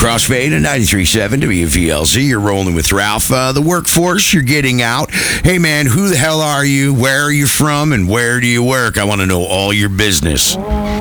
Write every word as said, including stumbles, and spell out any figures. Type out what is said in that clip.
Crossfade at ninety-three point seven W V L Z. You're rolling with Ralph. Uh, the workforce, you're getting out. Hey, man, who the hell are you? Where are you from? And where do you work? I want to know all your business.